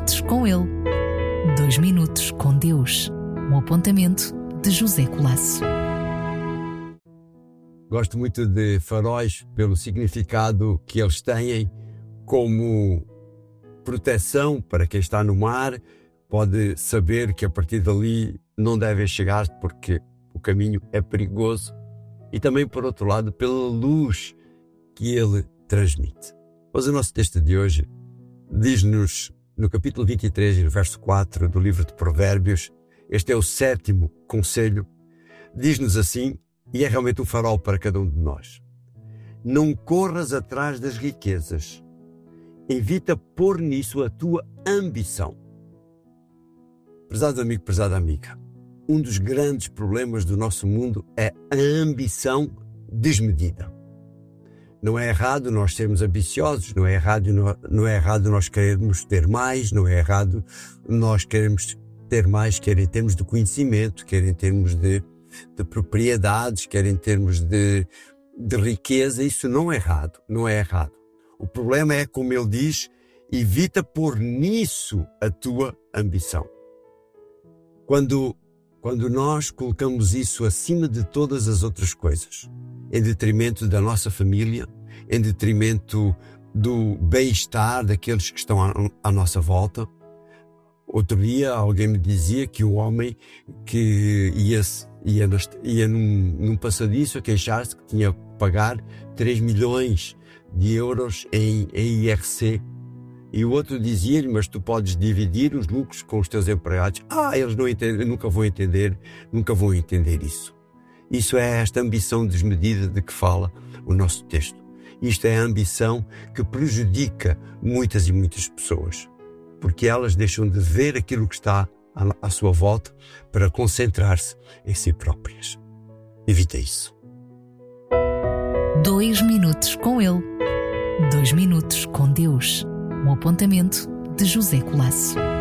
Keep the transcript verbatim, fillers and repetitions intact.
minutos com ele. Dois minutos com Deus. Um apontamento de José Colasso. Gosto muito de faróis pelo significado que eles têm como proteção para quem está no mar. Pode saber que a partir dali não deve chegar porque o caminho é perigoso. E também, por outro lado, pela luz que ele transmite. Pois o nosso texto de hoje diz-nos, no capítulo vinte e três, no verso quatro do livro de Provérbios, este é o sétimo conselho, diz-nos assim, e é realmente um farol para cada um de nós: não corras atrás das riquezas, evita pôr nisso a tua ambição. Prezado amigo, prezada amiga, um dos grandes problemas do nosso mundo é a ambição desmedida. Não é errado nós sermos ambiciosos, não é errado, não é errado nós querermos ter mais, não é errado nós queremos ter mais, quer em termos de conhecimento, quer em termos de, de propriedades, quer em termos de, de riqueza. Isso não é errado, não é errado. O problema é, como ele diz, evita pôr nisso a tua ambição. Quando, quando nós colocamos isso acima de todas as outras coisas, em detrimento da nossa família, em detrimento do bem-estar daqueles que estão à, à nossa volta. Outro dia alguém me dizia que o homem que ia, ia, ia num, num passadiço a queixar-se que tinha que pagar três milhões de euros em, em I R C. E o outro dizia-lhe, mas tu podes dividir os lucros com os teus empregados. Ah, eles não entendem, nunca vão entender, nunca vão entender isso. Isso é esta ambição desmedida de que fala o nosso texto. Isto é a ambição que prejudica muitas e muitas pessoas, porque elas deixam de ver aquilo que está à sua volta para concentrar-se em si próprias. Evita isso. Dois minutos com ele. Dois minutos com Deus. Um apontamento de José Colasso.